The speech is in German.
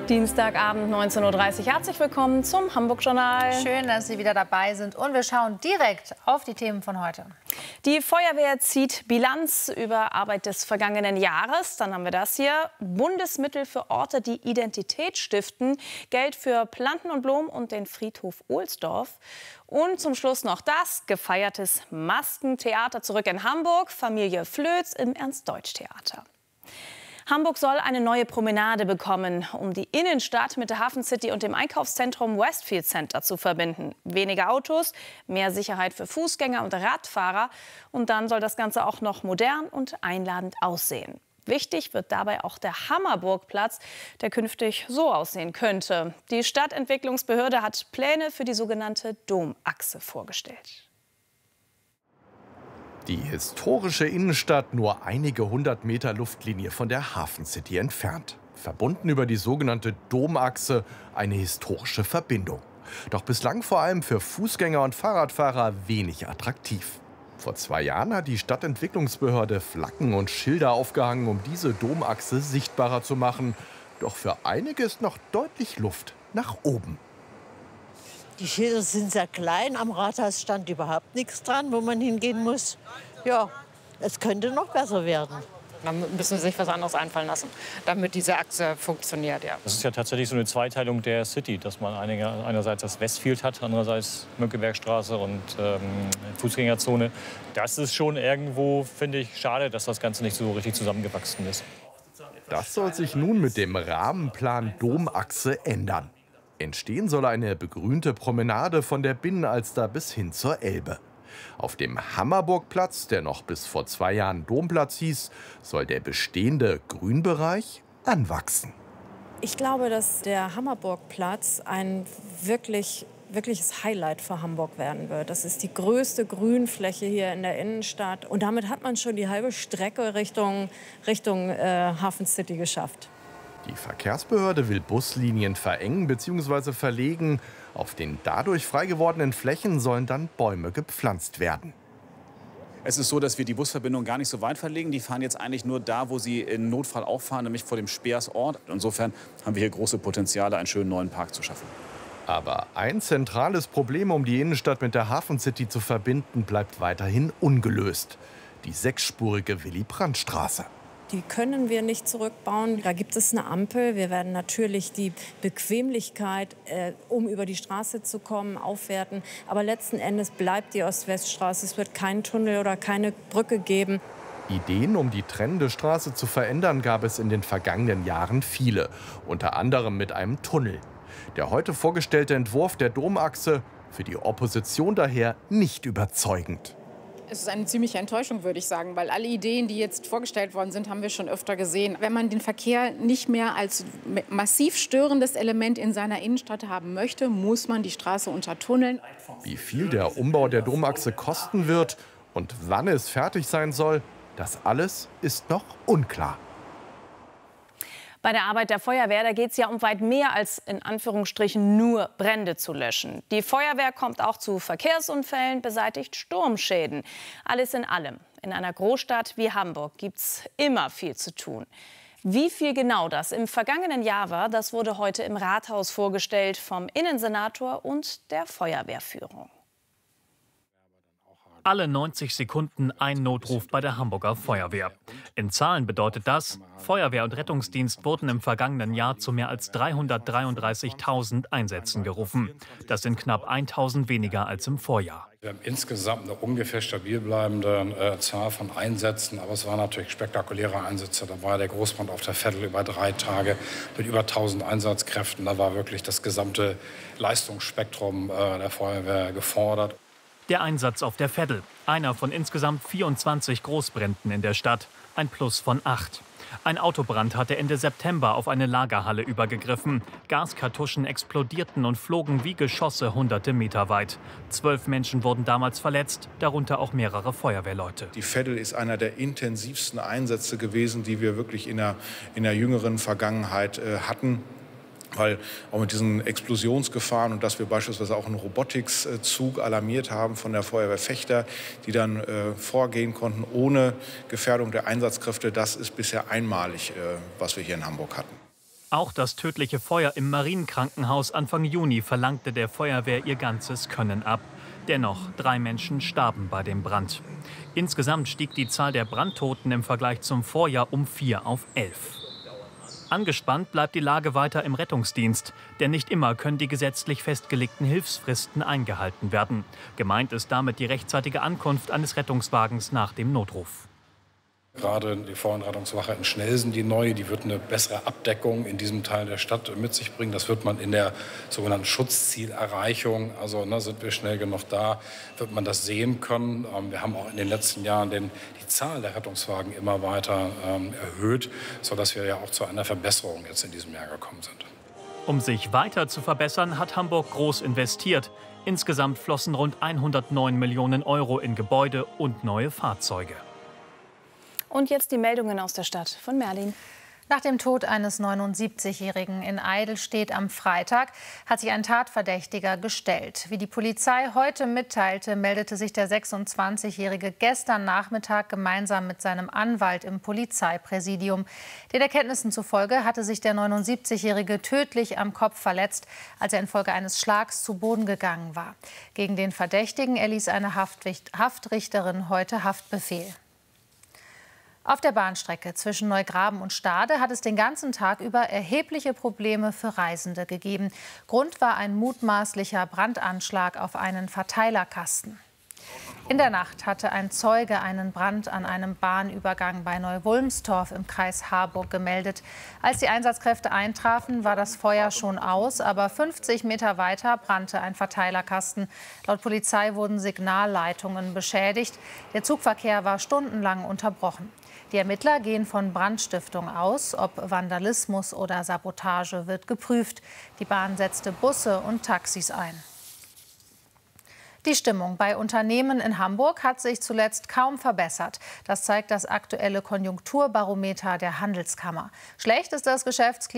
Dienstagabend 19:30 Uhr. Herzlich willkommen zum Hamburg-Journal. Schön, dass Sie wieder dabei sind. Und wir schauen direkt auf die Themen von heute. Die Feuerwehr zieht Bilanz über Arbeit des vergangenen Jahres. Dann haben wir das hier. Bundesmittel für Orte, die Identität stiften. Geld für Planten und Blumen und den Friedhof Ohlsdorf. Und zum Schluss noch das. Gefeiertes Maskentheater zurück in Hamburg. Familie Flöz im Ernst-Deutsch-Theater. Hamburg soll eine neue Promenade bekommen, um die Innenstadt mit der Hafen City und dem Einkaufszentrum Westfield Center zu verbinden. Weniger Autos, mehr Sicherheit für Fußgänger und Radfahrer. Und dann soll das Ganze auch noch modern und einladend aussehen. Wichtig wird dabei auch der Hammerburgplatz, der künftig so aussehen könnte. Die Stadtentwicklungsbehörde hat Pläne für die sogenannte Domachse vorgestellt. Die historische Innenstadt nur einige hundert Meter Luftlinie von der Hafen City entfernt. Verbunden über die sogenannte Domachse, eine historische Verbindung. Doch bislang vor allem für Fußgänger und Fahrradfahrer wenig attraktiv. Vor 2 Jahren hat die Stadtentwicklungsbehörde Flaggen und Schilder aufgehangen, um diese Domachse sichtbarer zu machen. Doch für einige ist noch deutlich Luft nach oben. Die Schilder sind sehr klein, am Rathaus stand überhaupt nichts dran, wo man hingehen muss. Ja, es könnte noch besser werden. Dann müssen sie sich was anderes einfallen lassen, damit diese Achse funktioniert. Ja. Das ist ja tatsächlich so eine Zweiteilung der City, dass man einerseits das Westfield hat, andererseits Mönckebergstraße und Fußgängerzone. Das ist schon irgendwo, finde ich, schade, dass das Ganze nicht so richtig zusammengewachsen ist. Das soll sich nun mit dem Rahmenplan Domachse ändern. Entstehen soll eine begrünte Promenade von der Binnenalster bis hin zur Elbe. Auf dem Hammerburgplatz, der noch bis vor 2 Jahren Domplatz hieß, soll der bestehende Grünbereich anwachsen. Ich glaube, dass der Hammerburgplatz ein wirkliches Highlight für Hamburg werden wird. Das ist die größte Grünfläche hier in der Innenstadt. Und damit hat man schon die halbe Strecke Richtung Hafen City geschafft. Die Verkehrsbehörde will Buslinien verengen bzw. verlegen. Auf den dadurch frei gewordenen Flächen sollen dann Bäume gepflanzt werden. Es ist so, dass wir die Busverbindung gar nicht so weit verlegen. Die fahren jetzt eigentlich nur da, wo sie im Notfall auch fahren, nämlich vor dem Speersort. Insofern haben wir hier große Potenziale, einen schönen neuen Park zu schaffen. Aber ein zentrales Problem, um die Innenstadt mit der Hafen City zu verbinden, bleibt weiterhin ungelöst. Die 6-spurige Willy-Brandt-Straße. Die können wir nicht zurückbauen. Da gibt es eine Ampel. Wir werden natürlich die Bequemlichkeit, um über die Straße zu kommen, aufwerten. Aber letzten Endes bleibt die Ost-West-Straße. Es wird keinen Tunnel oder keine Brücke geben. Ideen, um die trennende Straße zu verändern, gab es in den vergangenen Jahren viele. Unter anderem mit einem Tunnel. Der heute vorgestellte Entwurf der Domachse, für die Opposition daher nicht überzeugend. Es ist eine ziemliche Enttäuschung, würde ich sagen, weil alle Ideen, die jetzt vorgestellt worden sind, haben wir schon öfter gesehen. Wenn man den Verkehr nicht mehr als massiv störendes Element in seiner Innenstadt haben möchte, muss man die Straße untertunneln. Wie viel der Umbau der Domachse kosten wird und wann es fertig sein soll, das alles ist noch unklar. Bei der Arbeit der Feuerwehr, da geht es ja um weit mehr als in Anführungsstrichen nur Brände zu löschen. Die Feuerwehr kommt auch zu Verkehrsunfällen, beseitigt Sturmschäden. Alles in allem. In einer Großstadt wie Hamburg gibt es immer viel zu tun. Wie viel genau das im vergangenen Jahr war, das wurde heute im Rathaus vorgestellt vom Innensenator und der Feuerwehrführung. Alle 90 Sekunden ein Notruf bei der Hamburger Feuerwehr. In Zahlen bedeutet das, Feuerwehr und Rettungsdienst wurden im vergangenen Jahr zu mehr als 333.000 Einsätzen gerufen. Das sind knapp 1.000 weniger als im Vorjahr. Wir haben insgesamt eine ungefähr stabil bleibende Zahl von Einsätzen. Aber es waren natürlich spektakuläre Einsätze. Da war der Großbrand auf der Veddel über 3 Tage mit über 1.000 Einsatzkräften. Da war wirklich das gesamte Leistungsspektrum der Feuerwehr gefordert. Der Einsatz auf der Veddel, einer von insgesamt 24 Großbränden in der Stadt, ein Plus von 8. Ein Autobrand hatte Ende September auf eine Lagerhalle übergegriffen. Gaskartuschen explodierten und flogen wie Geschosse hunderte Meter weit. 12 Menschen wurden damals verletzt, darunter auch mehrere Feuerwehrleute. Die Veddel ist einer der intensivsten Einsätze gewesen, die wir wirklich in der jüngeren Vergangenheit hatten. Weil auch mit diesen Explosionsgefahren und dass wir beispielsweise auch einen Robotics-Zug alarmiert haben von der Feuerwehr Vechta, die dann vorgehen konnten ohne Gefährdung der Einsatzkräfte, das ist bisher einmalig, was wir hier in Hamburg hatten. Auch das tödliche Feuer im Marienkrankenhaus Anfang Juni verlangte der Feuerwehr ihr ganzes Können ab. Dennoch, 3 Menschen starben bei dem Brand. Insgesamt stieg die Zahl der Brandtoten im Vergleich zum Vorjahr um 4 auf 11. Angespannt bleibt die Lage weiter im Rettungsdienst, denn nicht immer können die gesetzlich festgelegten Hilfsfristen eingehalten werden. Gemeint ist damit die rechtzeitige Ankunft eines Rettungswagens nach dem Notruf. Gerade die Feuerwehrrettungswache in Schnelsen, die neue, die wird eine bessere Abdeckung in diesem Teil der Stadt mit sich bringen. Das wird man in der sogenannten Schutzzielerreichung, also sind wir schnell genug da, wird man das sehen können. Wir haben auch in den letzten Jahren die Zahl der Rettungswagen immer weiter erhöht, sodass wir ja auch zu einer Verbesserung jetzt in diesem Jahr gekommen sind. Um sich weiter zu verbessern, hat Hamburg groß investiert. Insgesamt flossen rund 109 Millionen Euro in Gebäude und neue Fahrzeuge. Und jetzt die Meldungen aus der Stadt von Merlin. Nach dem Tod eines 79-Jährigen in Eidelstedt am Freitag hat sich ein Tatverdächtiger gestellt. Wie die Polizei heute mitteilte, meldete sich der 26-Jährige gestern Nachmittag gemeinsam mit seinem Anwalt im Polizeipräsidium. Den Erkenntnissen zufolge hatte sich der 79-Jährige tödlich am Kopf verletzt, als er infolge eines Schlags zu Boden gegangen war. Gegen den Verdächtigen erließ eine Haftrichterin heute Haftbefehl. Auf der Bahnstrecke zwischen Neugraben und Stade hat es den ganzen Tag über erhebliche Probleme für Reisende gegeben. Grund war ein mutmaßlicher Brandanschlag auf einen Verteilerkasten. In der Nacht hatte ein Zeuge einen Brand an einem Bahnübergang bei Neuwulmstorf im Kreis Harburg gemeldet. Als die Einsatzkräfte eintrafen, war das Feuer schon aus, aber 50 Meter weiter brannte ein Verteilerkasten. Laut Polizei wurden Signalleitungen beschädigt. Der Zugverkehr war stundenlang unterbrochen. Die Ermittler gehen von Brandstiftung aus. Ob Vandalismus oder Sabotage wird geprüft. Die Bahn setzte Busse und Taxis ein. Die Stimmung bei Unternehmen in Hamburg hat sich zuletzt kaum verbessert. Das zeigt das aktuelle Konjunkturbarometer der Handelskammer. Schlecht ist das Geschäftsklima